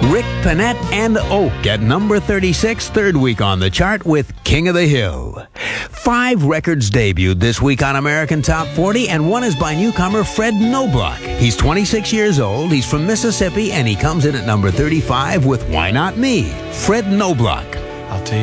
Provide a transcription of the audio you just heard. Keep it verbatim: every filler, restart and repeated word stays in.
Rick Panett and Oak at number thirty-six, third week on the chart with King of the Hill. Five records debuted this week on American Top forty, and one is by newcomer Fred Noblock. He's twenty-six years old, he's from Mississippi, and he comes in at number thirty-five with Why Not Me? Fred Noblock. I'll take